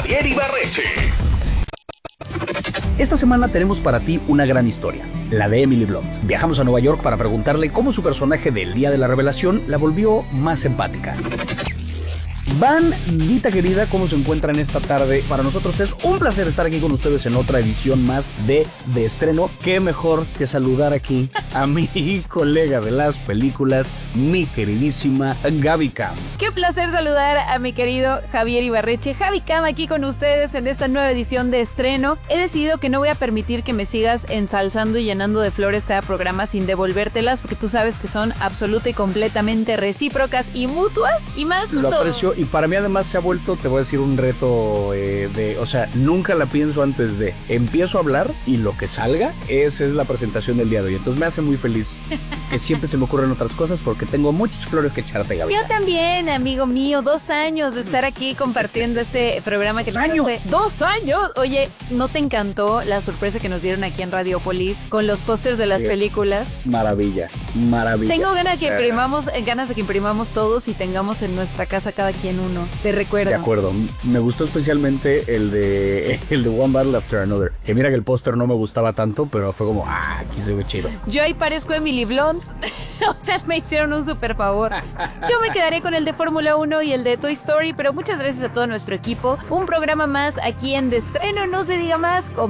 Javier Ibarreche. Esta semana tenemos para ti una gran historia, la de Emily Blunt. Viajamos a Nueva York para preguntarle cómo su personaje del día de la revelación la volvió más empática. Bandita querida, ¿cómo se encuentran esta tarde? Para nosotros es un placer estar aquí con ustedes en otra edición más de Estreno. Qué mejor que saludar aquí a mi colega de las películas, mi queridísima Gaby Cam. Qué placer saludar a mi querido Javier Ibarreche. Javi Cam aquí con ustedes en esta nueva edición de Estreno. He decidido que no voy a permitir que me sigas ensalzando y llenando de flores cada programa sin devolvértelas, porque tú sabes que son absoluta y completamente recíprocas y mutuas, y más con Lo todo. aprecio, y para mí además se ha vuelto, te voy a decir, un reto o sea, nunca la pienso antes de empiezo a hablar y lo que salga, esa es la presentación del día de hoy. Entonces me hace muy feliz que siempre se me ocurren otras cosas porque tengo muchas flores que echarte, Gaby. Yo también, amigo mío, 2 años de estar aquí compartiendo este programa que nos hace 2 años. Oye, ¿no te encantó la sorpresa que nos dieron aquí en Radiopolis con los pósters de las películas? Maravilla, maravilla. Tengo ganas de que imprimamos todos y tengamos en nuestra casa cada quien uno. Te recuerdo. De acuerdo. Me gustó especialmente el de One Battle After Another. Que mira que el póster no me gustaba tanto, pero fue como, aquí se ve chido. Yo ahí parezco Emily Blunt. O sea, me hicieron un súper favor. Yo me quedaré con el de Fórmula 1 y el de Toy Story, pero muchas gracias a todo nuestro equipo. Un programa más aquí en De Estreno, no se diga más.